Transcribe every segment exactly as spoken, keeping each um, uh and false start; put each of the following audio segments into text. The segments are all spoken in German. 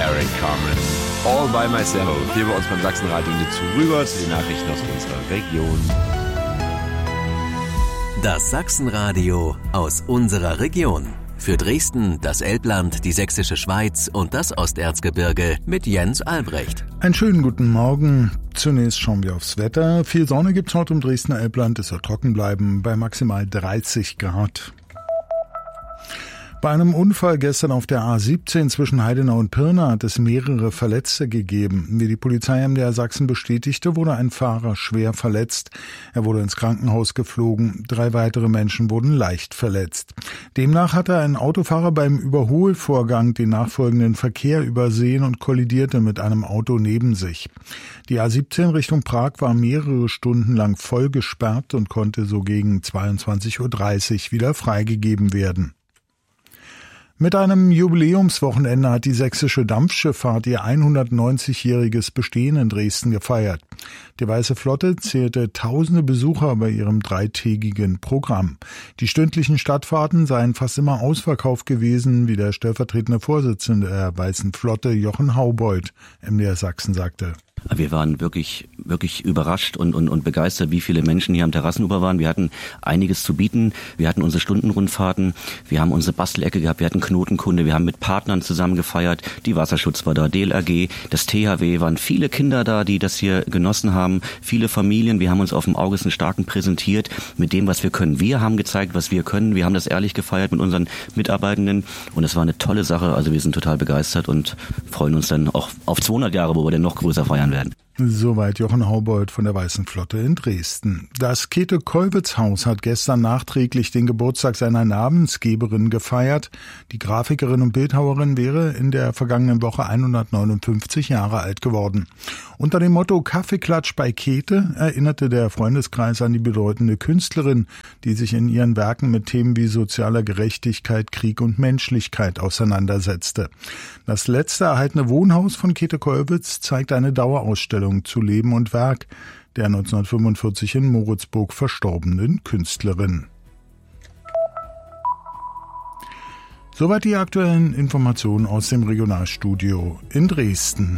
Eric Carmen. All by myself. Hier bei uns beim Sachsenradio und jetzt rüber zu den Nachrichten aus unserer Region. Das Sachsenradio aus unserer Region. Für Dresden, das Elbland, die Sächsische Schweiz und das Osterzgebirge mit Jens Albrecht. Einen schönen guten Morgen. Zunächst schauen wir aufs Wetter. Viel Sonne gibt's heute im Dresdner Elbland. Es soll trocken bleiben bei maximal dreißig Grad. Bei einem Unfall gestern auf der A siebzehn zwischen Heidenau und Pirna hat es mehrere Verletzte gegeben. Wie die Polizei M D R Sachsen bestätigte, wurde ein Fahrer schwer verletzt. Er wurde ins Krankenhaus geflogen. Drei weitere Menschen wurden leicht verletzt. Demnach hatte ein Autofahrer beim Überholvorgang den nachfolgenden Verkehr übersehen und kollidierte mit einem Auto neben sich. Die A siebzehn Richtung Prag war mehrere Stunden lang voll gesperrt und konnte so gegen zweiundzwanzig Uhr dreißig wieder freigegeben werden. Mit einem Jubiläumswochenende hat die sächsische Dampfschifffahrt ihr hundertneunzigjähriges Bestehen in Dresden gefeiert. Die Weiße Flotte zählte tausende Besucher bei ihrem dreitägigen Programm. Die stündlichen Stadtfahrten seien fast immer ausverkauft gewesen, wie der stellvertretende Vorsitzende der Weißen Flotte Jochen Haubold M D R Sachsen sagte. Wir waren wirklich wirklich überrascht und, und, und begeistert, wie viele Menschen hier am Terrassenufer waren. Wir hatten einiges zu bieten. Wir hatten unsere Stundenrundfahrten, wir haben unsere Bastelecke gehabt, wir hatten Knotenkunde, wir haben mit Partnern zusammen gefeiert. Die Wasserschutz war da, D L R G, das T H W, waren viele Kinder da, die das hier genossen haben, viele Familien. Wir haben uns auf dem August Starken präsentiert mit dem, was wir können. Wir haben gezeigt, was wir können. Wir haben das ehrlich gefeiert mit unseren Mitarbeitenden und es war eine tolle Sache. Also wir sind total begeistert und freuen uns dann auch auf zweihundert Jahre, wo wir dann noch größer feiern werden. Soweit Jochen Haubold von der Weißen Flotte in Dresden. Das Käthe-Kollwitz-Haus hat gestern nachträglich den Geburtstag seiner Namensgeberin gefeiert. Die Grafikerin und Bildhauerin wäre in der vergangenen Woche hundertneunundfünfzig Jahre alt geworden. Unter dem Motto Kaffeeklatsch bei Käthe erinnerte der Freundeskreis an die bedeutende Künstlerin, die sich in ihren Werken mit Themen wie sozialer Gerechtigkeit, Krieg und Menschlichkeit auseinandersetzte. Das letzte erhaltene Wohnhaus von Käthe Kollwitz zeigt eine Dauerausstellung zu Leben und Werk der neunzehnhundertfünfundvierzig in Moritzburg verstorbenen Künstlerin. Soweit die aktuellen Informationen aus dem Regionalstudio in Dresden.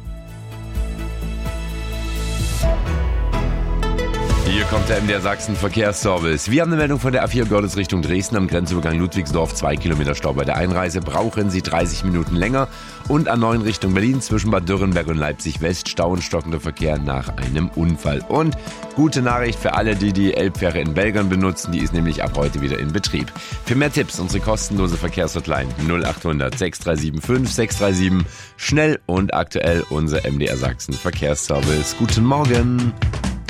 Hier kommt der M D R Sachsen Verkehrsservice. Wir haben eine Meldung von der A vier Görlitz Richtung Dresden am Grenzübergang Ludwigsdorf. Zwei Kilometer Stau bei der Einreise. Brauchen Sie dreißig Minuten länger. Und A neun Richtung Berlin zwischen Bad Dürrenberg und Leipzig West. Stau und stockender Verkehr nach einem Unfall. Und gute Nachricht für alle, die die Elbfähre in Belgern benutzen. Die ist nämlich ab heute wieder in Betrieb. Für mehr Tipps unsere kostenlose Verkehrshotline null achthundert sechs drei sieben fünf sechs drei sieben. Schnell und aktuell unser M D R Sachsen Verkehrsservice. Guten Morgen.